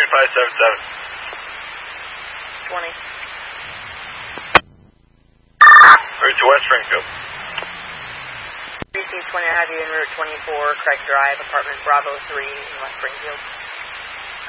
2577. 20. Route to West Springfield. Precinct 20, I have you en route 24, Craig Drive, apartment Bravo 3 in West Springfield.